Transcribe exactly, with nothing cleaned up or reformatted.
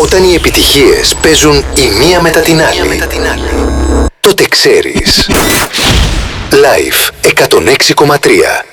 Όταν οι επιτυχίες παίζουν η μία μετά την άλλη, τότε ξέρεις. Live εκατόν έξι κόμμα τρία.